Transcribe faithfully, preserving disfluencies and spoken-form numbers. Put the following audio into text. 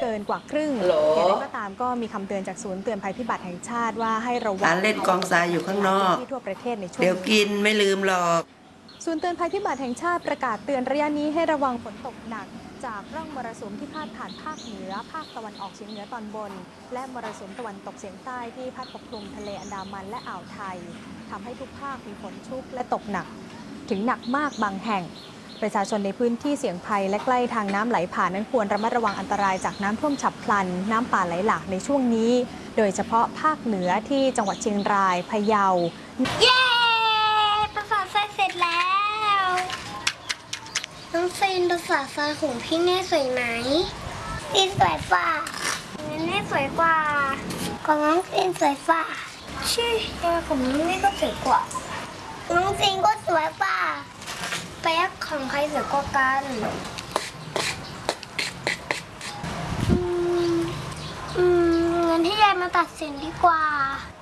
กินกว่าครึ่งอย่างไรก็ตามก็มีคำเตือนจากศูนย์เตือนภัยพิบัติแห่งชาติว่าให้ระวังการเล่นกองทรายอยู่ข้างนอกที่ทั่วประเทศในช่วงเดี๋ยวกินไม่ลืมหรอกศูนย์เตือนภัยพิบัติแห่งชาติประกาศเตือนระยะนี้ให้ระวังฝนตกหนักจากร่องมรสุมที่พาดผ่านภาคเหนือภาคตะวันออกเฉียงเหนือตอนบนและมรสุมตะวันตกเฉียงใต้ที่พัดปกคลุมทะเลอันดามันและอ่าวไทยทำให้ทุกภาคมีฝนชุกและตกหนักถึงหนักมากบางแห่งประชาชนในพื้นที่เสี่ยงภัยและใกล้ทางน้ำไหลผ่านนั้นควรระมัดระวังอันตรายจากน้ำท่วมฉับพลันน้ำป่าไหลหลากในช่วงนี้โดยเฉพาะภาคเหนือที่จังหวัดเชียงรายพะเยาเย้ภาษาทรายเสร็จแล้วน้องเซนภาษาทรายของพี่เน่สวยไหมพี่สวยกว่าเน่สวยกว่าของน้องเซนสวยกว่าชื่อของน้องเน่ก็สวยกว่าน้องเซนก็สวยกว่าแป๊กของใครสวยกว่ากันอืมอืมงั้นให้ยายมาตัดสินดีกว่า